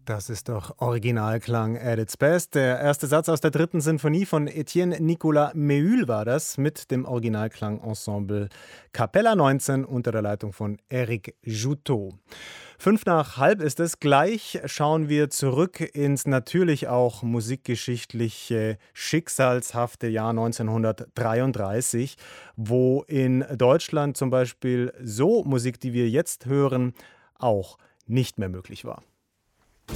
Das ist doch Originalklang at its best. Der erste Satz aus der dritten Sinfonie von Etienne Nicolas Méhul war das mit dem Originalklangensemble Capella 19 unter der Leitung von Eric Juteau. 5 nach halb ist es. Gleich schauen wir zurück ins natürlich auch musikgeschichtliche schicksalshafte Jahr 1933, wo in Deutschland zum Beispiel so Musik, die wir jetzt hören, auch nicht mehr möglich war.